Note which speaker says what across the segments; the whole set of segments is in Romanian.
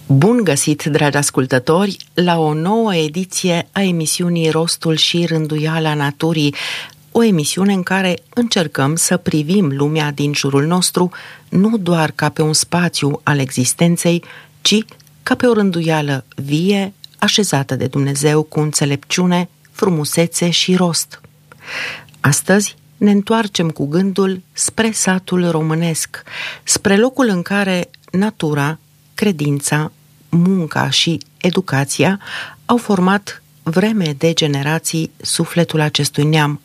Speaker 1: Bun găsit, dragi ascultători, la o nouă ediție a emisiunii Rostul și Rânduiala Naturii, o emisiune în care încercăm să privim lumea din jurul nostru nu doar ca pe un spațiu al existenței, ci ca pe o rânduială vie, așezată de Dumnezeu cu înțelepciune, frumusețe și rost. Astăzi ne întoarcem cu gândul spre satul românesc, spre locul în care natura, credința, munca și educația au format vreme de generații sufletul acestui neam.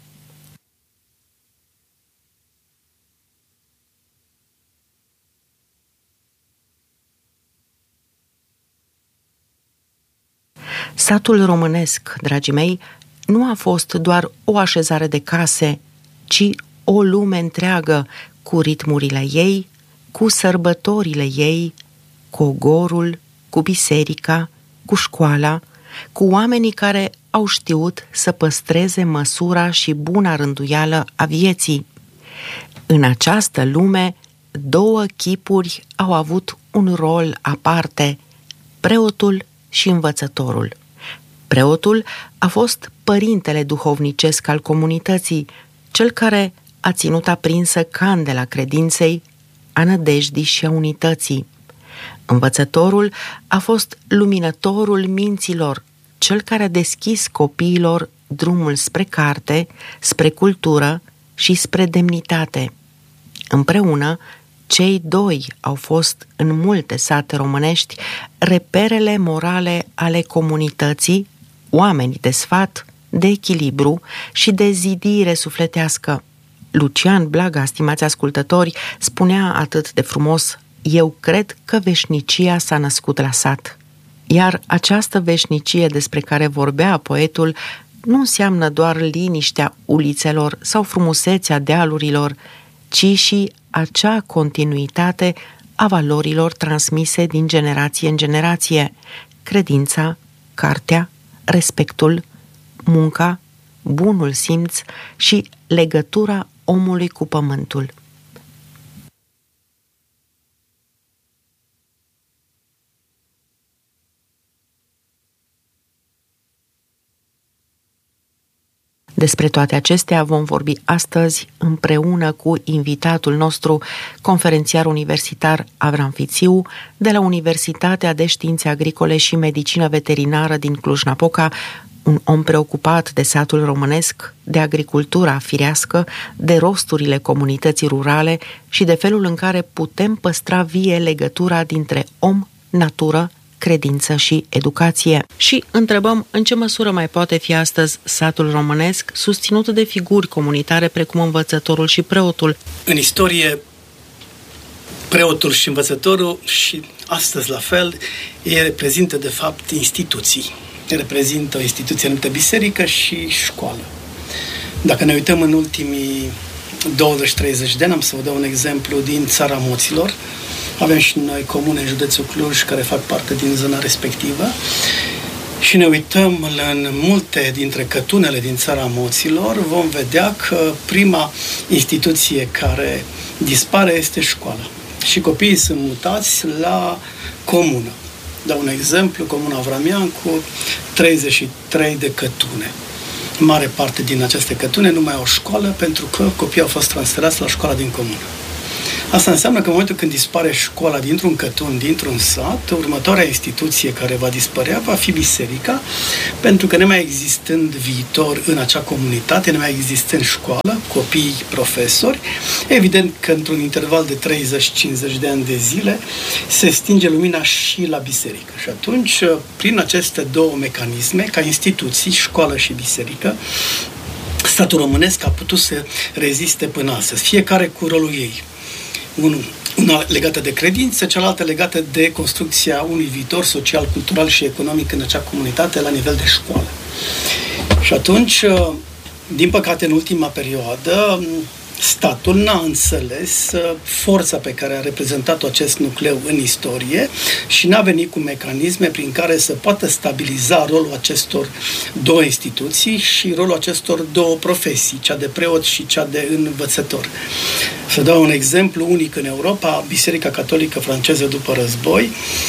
Speaker 1: Satul românesc, dragii mei, nu a fost doar o așezare de case, ci o lume întreagă cu ritmurile ei, cu sărbătorile ei, cu ogorul, cu biserica, cu școala, cu oamenii care au știut să păstreze măsura și buna rânduială a vieții. În această lume, două chipuri au avut un rol aparte, preotul și învățătorul. Preotul a fost părintele duhovnicesc al comunității, cel care a ținut aprinsă candela credinței, a nădejdii și a unității. Învățătorul a fost luminătorul minților, cel care a deschis copiilor drumul spre carte, spre cultură și spre demnitate. Împreună, cei doi au fost în multe sate românești reperele morale ale comunității, oameni de sfat, de echilibru și de zidire sufletească. Lucian Blaga, stimați ascultători, spunea atât de frumos: eu cred că veșnicia s-a născut la sat. Iar această veșnicie despre care vorbea poetul nu înseamnă doar liniștea ulițelor sau frumusețea dealurilor, ci și acea continuitate a valorilor transmise din generație în generație: credința, cartea, respectul, munca, bunul simț și legătura omului cu pământul. Despre toate acestea vom vorbi astăzi împreună cu invitatul nostru, conferențiar universitar Avram Fițiu, de la Universitatea de Științe Agricole și Medicină Veterinară din Cluj-Napoca, un om preocupat de satul românesc, de agricultura firească, de rosturile comunității rurale și de felul în care putem păstra vie legătura dintre om, natură, credință și educație. Și întrebăm în ce măsură mai poate fi astăzi satul românesc susținut de figuri comunitare precum învățătorul și preotul.
Speaker 2: În istorie, preotul și învățătorul, și astăzi la fel, ei reprezintă de fapt instituții. Ei reprezintă o instituție numită biserică și școală. Dacă ne uităm în ultimii 20-30 de ani, am să vă dau un exemplu din Țara Moților. Avem și noi comune în județul Cluj care fac parte din zona respectivă și ne uităm în multe dintre cătunele din Țara Moților, vom vedea că prima instituție care dispare este școala. Și copiii sunt mutați la comună. Dau un exemplu, Comuna Avramian cu 33 de cătune. Mare parte din aceste cătune nu mai au școală pentru că copiii au fost transferați la școala din comună. Asta înseamnă că în momentul când dispare școala dintr-un cătun, dintr-un sat, următoarea instituție care va dispărea va fi biserica, pentru că nemai existând viitor în acea comunitate, nemai existând școală, copii, profesori, evident că într-un interval de 30-50 de ani de zile se stinge lumina și la biserică. Și atunci, prin aceste două mecanisme, ca instituții, școală și biserică, statul românesc a putut să reziste până astăzi, fiecare cu rolul ei. Una legată de credință, cealaltă legată de construcția unui viitor social, cultural și economic în acea comunitate la nivel de școală. Și atunci, din păcate, în ultima perioadă, statul n-a înțeles forța pe care a reprezentat-o acest nucleu în istorie și n-a venit cu mecanisme prin care să poată stabiliza rolul acestor două instituții și rolul acestor două profesii, cea de preot și cea de învățător. Să dau un exemplu unic în Europa, Biserica Catolică Franceză după război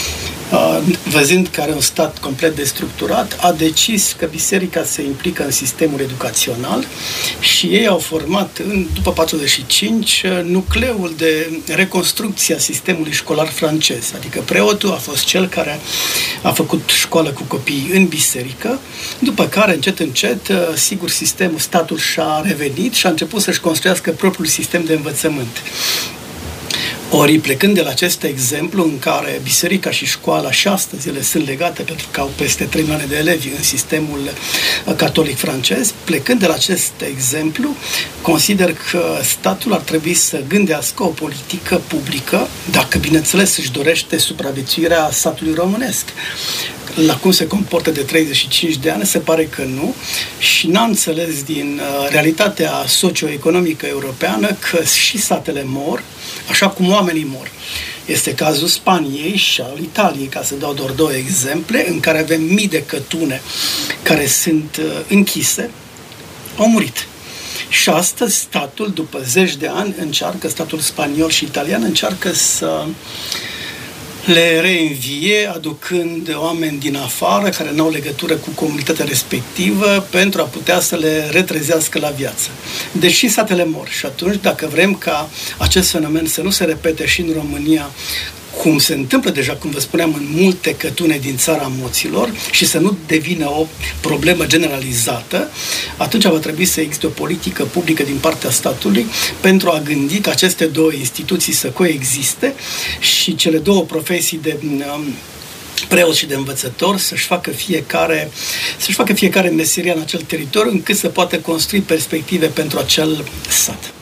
Speaker 2: văzând că are un stat complet destructurat, a decis că biserica se implică în sistemul educațional și ei au format, după 45, nucleul de reconstrucție a sistemului școlar francez. Adică preotul a fost cel care a făcut școală cu copiii în biserică, după care, încet, sigur, statul și-a revenit și a început să-și construiască propriul sistem de învățământ. Ori, plecând de la acest exemplu în care biserica și școala și astăzi ele sunt legate pentru că au peste 3 milioane de elevi în sistemul catolic francez, plecând de la acest exemplu, consider că statul ar trebui să gândească o politică publică, dacă, bineînțeles, își dorește supraviețuirea statului românesc. La cum se comportă de 35 de ani, se pare că nu, și n-a înțeles din realitatea socioeconomică europeană că și statele mor, așa cum oamenii mor. Este cazul Spaniei și al Italiei, ca să dau doar 2 exemple, în care avem mii de cătune care sunt închise, au murit. Și astăzi statul, după 10 de ani, statul spaniol și italian încearcă să le reînvie, aducând oameni din afară care nu au legătură cu comunitatea respectivă pentru a putea să le retrezească la viață. Deși statele mor. Și atunci, dacă vrem ca acest fenomen să nu se repete și în România, cum se întâmplă deja, cum vă spuneam, în multe cătune din țara moților și să nu devină o problemă generalizată, atunci va trebui să existe o politică publică din partea statului pentru a gândi că aceste 2 instituții să coexiste și cele 2 profesii de preot și de învățător să-și facă fiecare meseria în acel teritoriu încât să poată construi perspective pentru acel sat.